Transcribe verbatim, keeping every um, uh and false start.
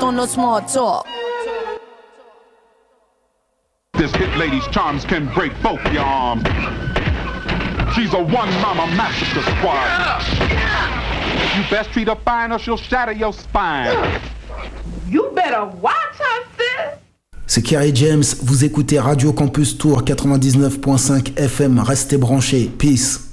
don't know small talk. This hit lady's charms can break both your arms. She's a one mama massacre squad. You best treat her fine or she'll shatter your spine. You better watch her, sis. C'est Kerry James, vous écoutez Radio Campus Tour quatre-vingt-dix-neuf point cinq F M, restez branchés, peace.